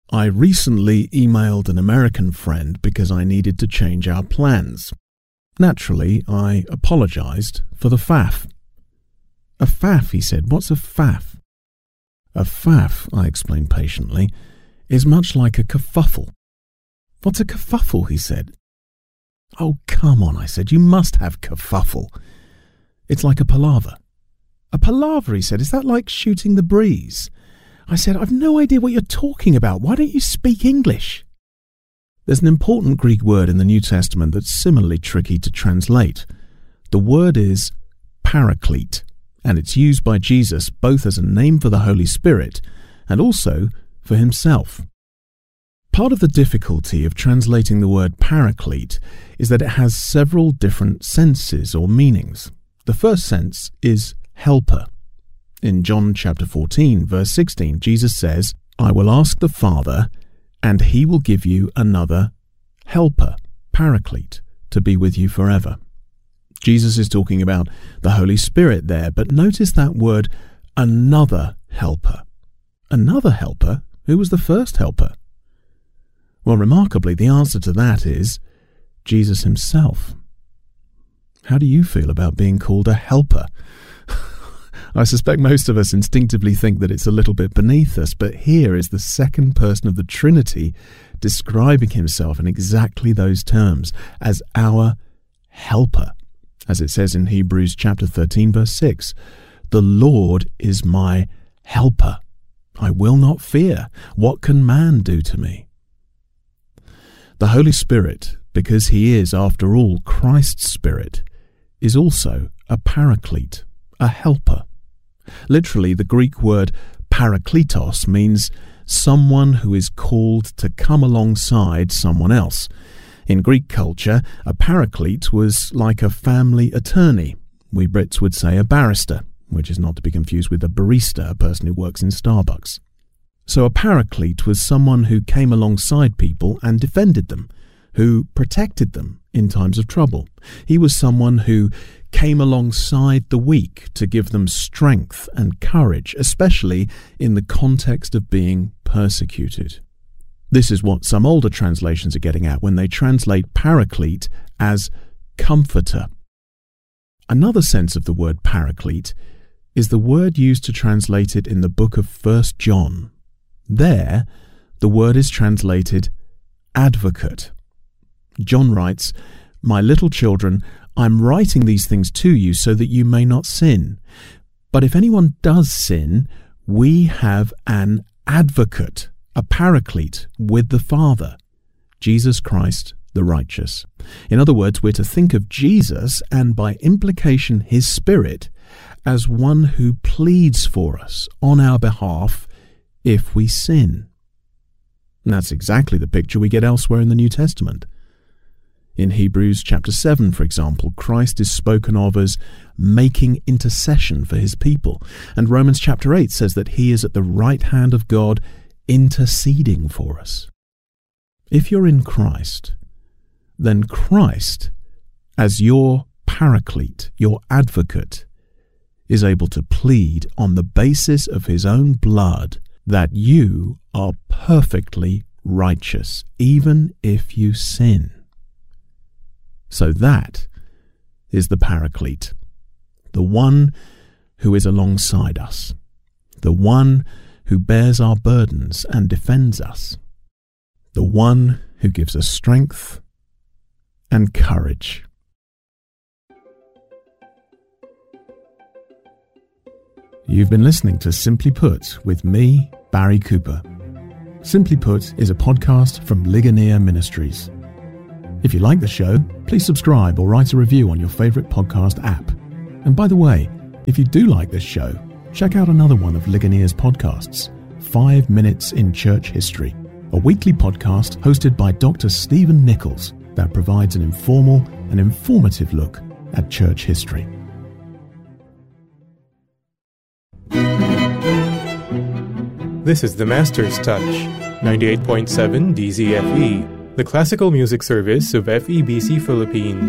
I recently emailed an American friend because I needed to change our plans. Naturally, I apologized for the faff. A faff, he said. What's a faff? A faff, I explained patiently, is much like a kerfuffle. What's a kerfuffle, he said. Oh, come on, I said. You must have kerfuffle. It's like a palaver. A palaver, he said. Is that like shooting the breeze? I said, I've no idea what you're talking about. Why don't you speak English? There's an important Greek word in the New Testament that's similarly tricky to translate. The word is paraclete, and it's used by Jesus both as a name for the Holy Spirit and also for himself. Part of the difficulty of translating the word paraclete is that it has several different senses or meanings. The first sense is helper. In John chapter 14, verse 16, Jesus says, I will ask the Father, and he will give you another helper, paraclete, to be with you forever. Jesus is talking about the Holy Spirit there, but notice that word, another helper. Another helper? Who was the first helper? Well, remarkably, the answer to that is Jesus himself. How do you feel about being called a helper? I suspect most of us instinctively think that it's a little bit beneath us, but here is the second person of the Trinity describing himself in exactly those terms as our helper. As it says in Hebrews chapter 13, verse 6, the Lord is my helper. I will not fear. What can man do to me? The Holy Spirit, because he is, after all, Christ's Spirit, is also a paraclete, a helper. Literally, the Greek word parakletos means someone who is called to come alongside someone else. In Greek culture, a paraclete was like a family attorney. We Brits would say a barrister, which is not to be confused with a barista, a person who works in Starbucks. So a paraclete was someone who came alongside people and defended them, who protected them in times of trouble. He was someone who came alongside the weak to give them strength and courage, especially in the context of being persecuted. This is what some older translations are getting at when they translate paraclete as comforter. Another sense of the word paraclete is the word used to translate it in the book of 1 John. There, the word is translated advocate. John writes, My little children, I'm writing these things to you so that you may not sin. But if anyone does sin, we have an advocate, a paraclete, with the Father, Jesus Christ the righteous. In other words, we're to think of Jesus, and by implication his Spirit, as one who pleads for us on our behalf if we sin. And that's exactly the picture we get elsewhere in the New Testament. In Hebrews chapter 7, for example, Christ is spoken of as making intercession for his people. And Romans chapter 8 says that he is at the right hand of God interceding for us. If you're in Christ, then Christ, as your paraclete, your advocate, is able to plead on the basis of his own blood that you are perfectly righteous, even if you sin. So that is the paraclete, the one who is alongside us, the one who bears our burdens and defends us, the one who gives us strength and courage. You've been listening to Simply Put with me, Barry Cooper. Simply Put is a podcast from Ligonier Ministries. If you like the show, please subscribe or write a review on your favourite podcast app. And by the way, if you do like this show, check out another one of Ligonier's podcasts, 5 Minutes in Church History, a weekly podcast hosted by Dr. Stephen Nichols that provides an informal and informative look at church history. This is the Master's Touch, 98.7 DZFE, the classical music service of FEBC Philippines.